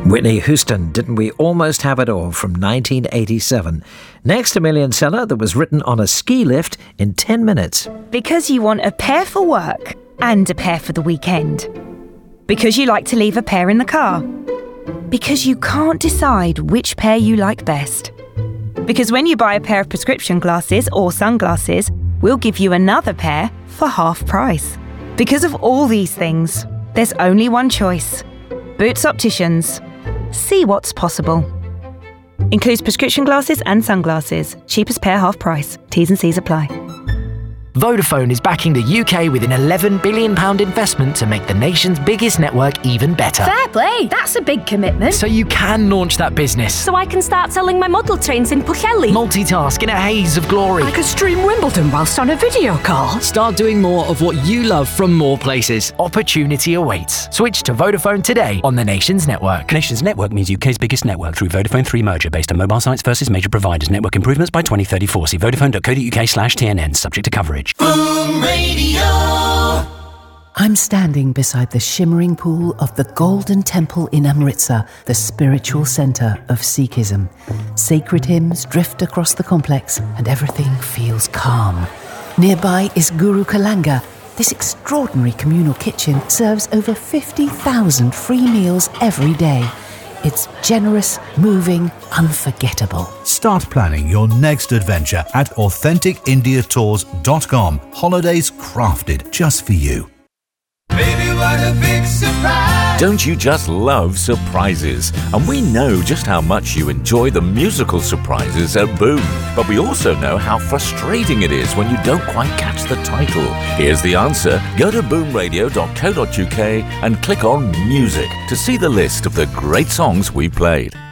Whitney Houston, Didn't We Almost Have It All, from 1987. Next, a million seller that was written on a ski lift in 10 minutes. Because you want a pair for work and a pair for the weekend. Because you like to leave a pair in the car. Because you can't decide which pair you like best. Because when you buy a pair of prescription glasses or sunglasses, we'll give you another pair for half price. Because of all these things, there's only one choice. Boots Opticians. See what's possible. Includes prescription glasses and sunglasses. Cheapest pair half price. T's and C's apply. Vodafone is backing the UK with an £11 billion investment to make the nation's biggest network even better. Fair play, that's a big commitment. So you can launch that business. So I can start selling my model trains in Pwllheli. Multitask in a haze of glory. I could stream Wimbledon whilst on a video call. Start doing more of what you love from more places. Opportunity awaits. Switch to Vodafone today on the nation's network. Nation's network means UK's biggest network through Vodafone 3 merger based on mobile sites versus major providers. Network improvements by 2034. See vodafone.co.uk/TNN. Subject to coverage. Boom Radio. I'm standing beside the shimmering pool of the Golden Temple in Amritsar, the spiritual centre of Sikhism. Sacred hymns drift across the complex and everything feels calm. Nearby is Guru Kalanga. This extraordinary communal kitchen serves over 50,000 free meals every day. It's generous, moving, unforgettable. Start planning your next adventure at AuthenticIndiaTours.com. Holidays crafted just for you. Baby, what a big surprise. Don't you just love surprises? And we know just how much you enjoy the musical surprises at Boom. But we also know how frustrating it is when you don't quite catch the title. Here's the answer. Go to boomradio.co.uk and click on Music to see the list of the great songs we played.